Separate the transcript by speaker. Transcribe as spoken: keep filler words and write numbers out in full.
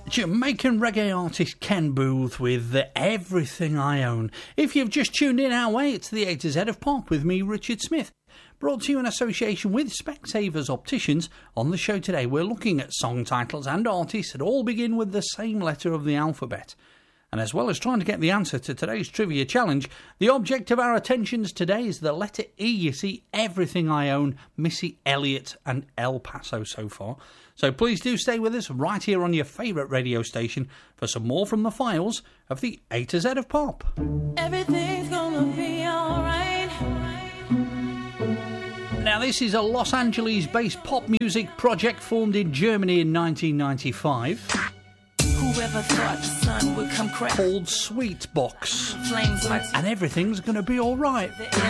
Speaker 1: Jamaican reggae artist Ken Booth with uh, Everything I Own. If you've just tuned in our way, it's the A to Z of Pop with me, Richard Smith. Brought to you in association with Specsavers Opticians. On the show today, we're looking at song titles and artists that all begin with the same letter of the alphabet. And as well as trying to get the answer to today's trivia challenge, the object of our attentions today is the letter E. You see, Everything I Own, Missy Elliott and El Paso so far. So please do stay with us right here on your favourite radio station for some more from the files of the A to Z of Pop.
Speaker 2: Everything's gonna be alright.
Speaker 1: Now, this is a Los Angeles-based pop music project formed in Germany in nineteen ninety-five.
Speaker 2: Whoever thought the sun would come crashing
Speaker 1: Called Sweetbox.
Speaker 2: flames like
Speaker 1: And everything's going to be alright.
Speaker 2: the